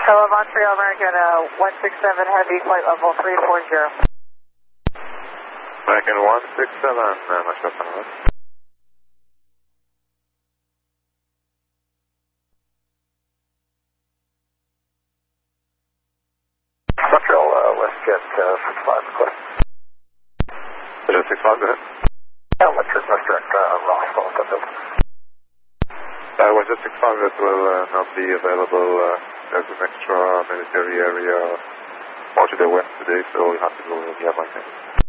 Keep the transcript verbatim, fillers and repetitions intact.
Hello, Montreal American uh, one six seven Heavy, flight level three four zero. American one six seven, uh, Montreal Panama. Montreal uh, WestJet uh, six five, request. WestJet six five, go ahead. Yeah, WestJet, WestJet uh, Ross, all that building. Uh, WestJet six five, that will uh, not be available. Uh, there's an extra military area more to the west today, so we have to go in the airline.